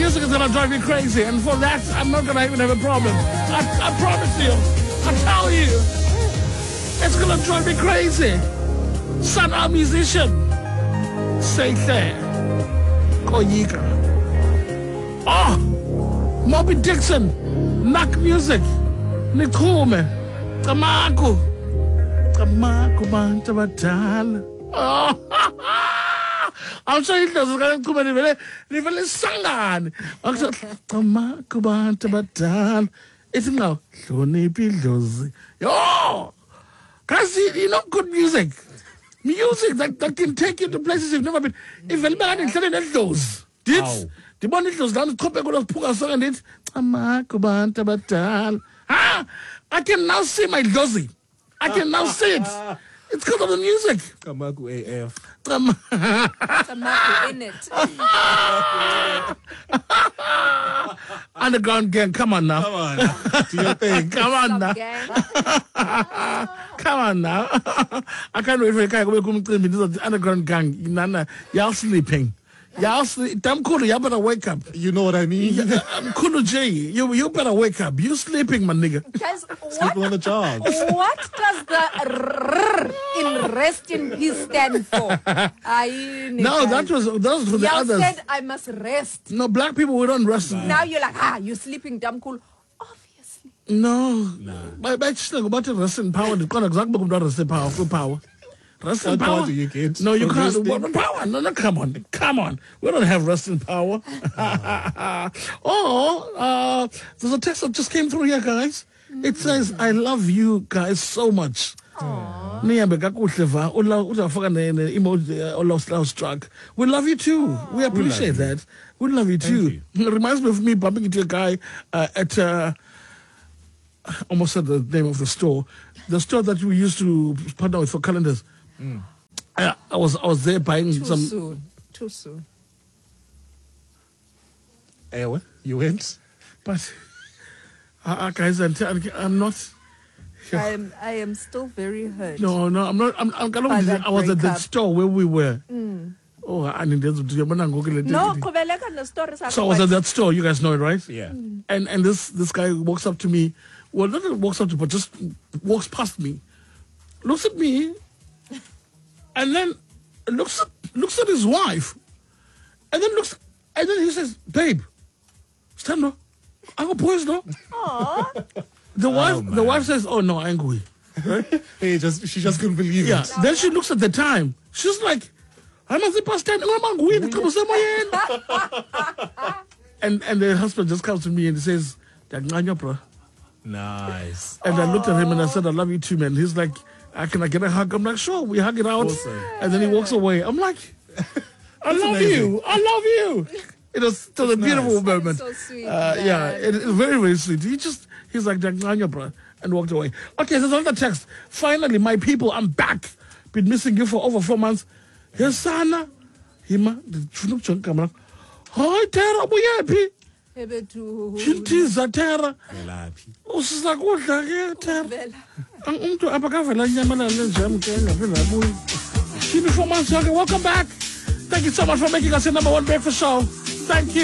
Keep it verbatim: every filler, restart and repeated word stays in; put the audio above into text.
music is gonna drive me crazy, and for that, I'm not gonna even have a problem. I, I promise you. I tell you. It's gonna drive me crazy. Son, a musician. Say there. Koyika. Oh! Moby Dixon. Knack music. Nikume. Tamaku. Tamaku banta batala. Oh! I'm sure it doesn't go to the village. The village sang. Tamaku banta batala. It's now. Shoni Pildozi. Oh! Guys, you know good music. Music that, that can take you to places you've never been. If a man is telling those, did the money those down the top of Puga song and it, ah, I can now see my dozy. I can now see it. It's because of the music. Kamaku A F. Tamaku in it. Underground gang, come on now. Come on. Do your thing. Come on now. Come on now. I can't wait for you to come to me. This is the underground gang. Nana, y'all sleeping. Y'all sleep. Damn cool. Y'all better wake up. You know what I mean? I'm Kulu J. You, you better wake up. You sleeping, my nigga. Guys, Sleeping on what, the job. what does the rrr in rest in peace stand for? Aye, No, that was, that was for the Y'all others. said I must rest. No, black people, we don't rest. Now you're like, ah, you're sleeping damn cool. Obviously. No. But but still, about to rest in power. The contact exactly about rest in power. Full power. Rest in What power power. do you get No, you from can't. resting? What power? No, no, come on, come on. We don't have rest in power. Oh, uh, there's a text that just came through here, guys. It says, "I love you guys so much." Niambe kakuhle va ula uzafaka ne ne emoji uh, lost struck. We love you too. We appreciate you. that. We love you too. It reminds me of me bumping into a guy uh, at uh, almost said the name of the store, the store that we used to partner with for calendars. Mm. Uh, I was I was there buying Too some. soon. Too soon. Eh, what? You went? But uh, uh, guys, I'm, I'm not. I am, I am still very hurt. No, no, I'm not. I'm. I'm By that I was at the breakup. store where we were. Mm. Oh, I need to do. No, Kubeleka the story. So I was at that store. You guys know it, right? Yeah. And and this this guy walks up to me. Well, not that walks up to, but just walks past me, looks at me, and then looks at looks at his wife, and then looks, and then he says, "Babe, stand up. I got boys, no." The wife, the man. wife says, "Oh no, angry." Right? Hey, just she just couldn't believe Yeah. it. Then she looks at the time. She's like, "I must past ten. And and the husband just comes to me and he says, bro. Nice. And I looked at him and I said, "I love you too, man." He's like, "I can I get a hug?" I'm like, "Sure." We hug it out. Awesome. And then he walks away. I'm like, "I love amazing. you. I love you." It was still a beautiful nice. moment. so sweet, Uh, yeah, man. it is very, very sweet. He just, he's like, bro, and walked away. Okay, there's another text. Finally, my people, I'm back. Been missing you for over four months. Yes, Sana. Hima, the chunuk chunk camera. Hi, Tara, buyapi. Chintiza, Tara. Melaphi. Usizakudla ke, Tara. Ang umntu apha kavela inyama njam ke ngavela buyi. Give me four months, okay, welcome back. Thank you so much for making us your number one breakfast show. Thank you.